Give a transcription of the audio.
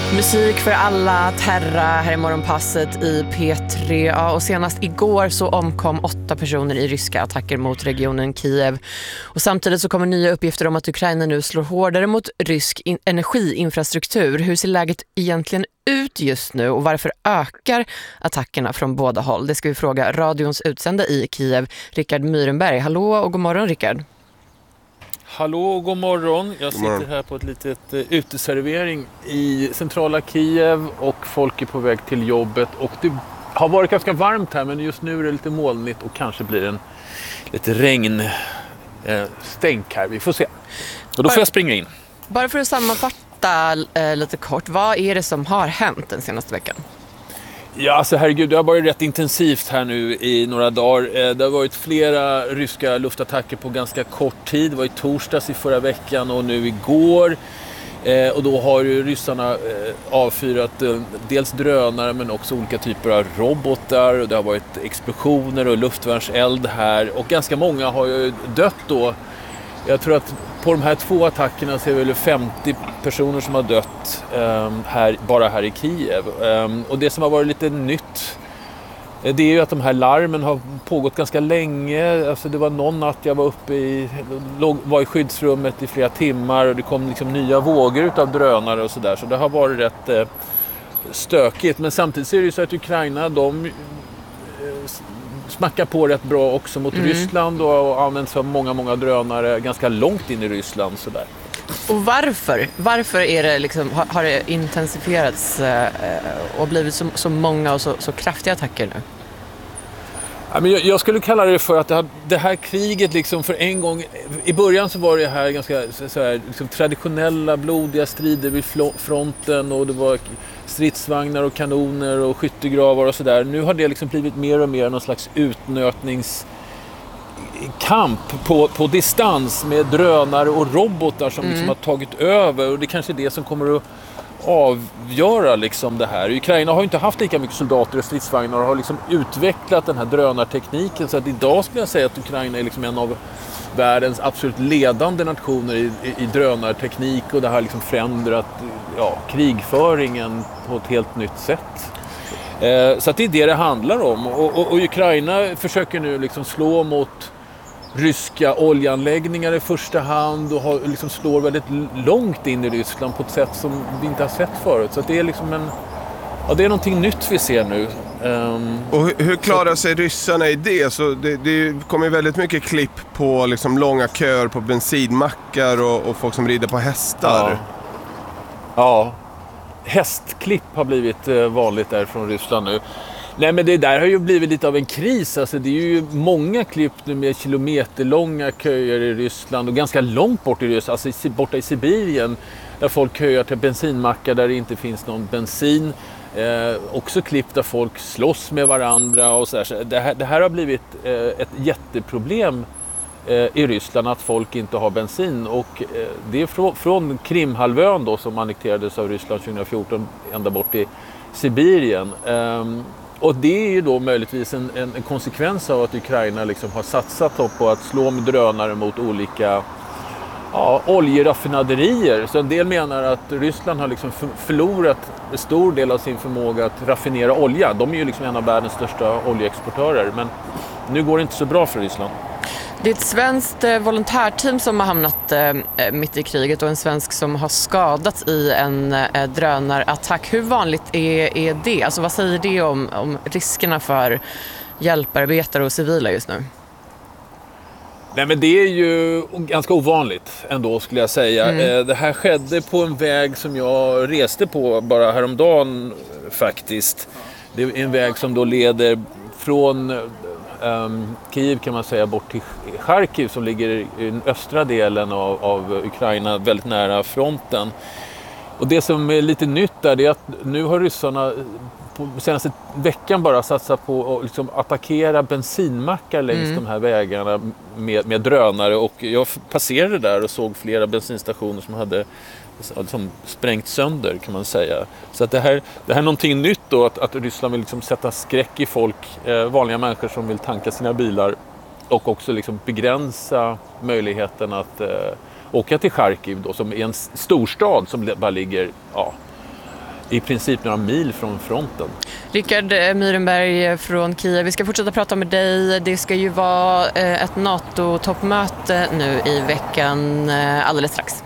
Musik för alla, Terra här i morgonpasset i P3. Ja, och senast igår så omkom 8 personer i ryska attacker mot regionen Kiev. Och samtidigt så kommer nya uppgifter om att Ukraina nu slår hårdare mot rysk energiinfrastruktur. Hur ser läget egentligen ut just nu och varför ökar attackerna från båda håll? Det ska vi fråga radions utsända i Kiev, Rickard Myrenberg. Hallå och god morgon, Rickard. Hallå och god morgon. Jag sitter här på ett litet uteservering i centrala Kiev och folk är på väg till jobbet. Och det har varit ganska varmt här, men just nu är det lite molnigt och kanske blir det lite regnstänk här. Vi får se. Och då får jag springa in. Bara för att sammanfatta lite kort, vad är det som har hänt den senaste veckan? Ja, alltså herregud, det har varit rätt intensivt här nu i några dagar. Det har varit flera ryska luftattacker på ganska kort tid. Det var i torsdags i förra veckan och nu igår. Och då har ju ryssarna avfyrat dels drönare men också olika typer av robotar. Och det har varit explosioner och luftvärnseld här. Och ganska många har ju dött då. Jag tror att på de här 2 attackerna så är det väl 50 personer som har dött bara här i Kiev. Och det som har varit lite nytt, det är ju att de här larmen har pågått ganska länge. Alltså det var någon natt jag var i skyddsrummet i flera timmar och det kom liksom nya vågor av drönare och sådär. Så det har varit rätt stökigt. Men samtidigt så är det ju så att Ukraina, de smackar på rätt bra också mot Ryssland och används av många drönare ganska långt in i Ryssland. Sådär. Och varför? Varför är det liksom, har det intensifierats och blivit så många och så kraftiga attacker nu? Ja, men jag skulle kalla det för att det här kriget liksom för en gång, i början så var det här ganska så här, liksom traditionella blodiga strider vid fronten och det var stridsvagnar och kanoner och skyttegravar och sådär. Nu har det liksom blivit mer och mer någon slags utnötningskamp på distans med drönare och robotar som liksom har tagit över, och det kanske är det som kommer att avgöra liksom det här. Ukraina har ju inte haft lika mycket soldater och stridsvagnar och har liksom utvecklat den här drönartekniken, så att idag skulle jag säga att Ukraina är liksom en av världens absolut ledande nationer i drönarteknik, och det har liksom förändrat krigföringen på ett helt nytt sätt. Så att det är det handlar om. Och Ukraina försöker nu liksom slå mot ryska oljeanläggningar i första hand och liksom slår väldigt långt in i Ryssland på ett sätt som vi inte har sett förut. Så att det är liksom det är någonting nytt vi ser nu. Och hur klarar sig ryssarna i det? Så det kommer väldigt mycket klipp på liksom långa köer på bensinmackar och folk som rider på hästar. Ja. Hästklipp har blivit vanligt där från Ryssland nu. Nej, men det där har ju blivit lite av en kris. Alltså, det är ju många klipp nu med kilometerlånga köer i Ryssland och ganska långt bort i Ryssland, alltså borta i Sibirien, där folk köar till bensinmackar där det inte finns någon bensin. Också klipp där folk slåss med varandra och så här. Så det här har blivit ett jätteproblem i Ryssland, att folk inte har bensin, och det är från Krimhalvön då, som annekterades av Ryssland 2014 ända bort i Sibirien. Och det är ju då möjligtvis en konsekvens av att Ukraina liksom har satsat på att slå med drönare mot olika oljeraffinaderier. Så en del menar att Ryssland har liksom förlorat en stor del av sin förmåga att raffinera olja. De är ju liksom en av världens största oljeexportörer, men nu går det inte så bra för Ryssland. Det är ett svenskt volontärteam som har hamnat mitt i kriget och en svensk som har skadats i en drönarattack. Hur vanligt är det? Alltså, vad säger det om riskerna för hjälparbetare och civila just nu? Nej, men det är ju ganska ovanligt ändå, skulle jag säga. Det här skedde på en väg som jag reste på bara häromdagen faktiskt. Det är en väg som då leder från Kiev, kan man säga, bort till Charkiv, som ligger i den östra delen av Ukraina, väldigt nära fronten. Och det som är lite nytt där är att nu har ryssarna på senaste veckan bara satsat på att liksom attackera bensinmackar längs de här vägarna med drönare, och jag passerade där och såg flera bensinstationer som hade som sprängt sönder, kan man säga. Så att det här är någonting nytt då, att Ryssland vill liksom sätta skräck i folk, vanliga människor som vill tanka sina bilar, och också liksom begränsa möjligheten att åka till Charkiv då, som är en storstad som bara ligger i princip några mil från fronten. Rickard Myrenberg från Kiev, vi ska fortsätta prata med dig. Det ska ju vara ett NATO-toppmöte nu i veckan alldeles strax.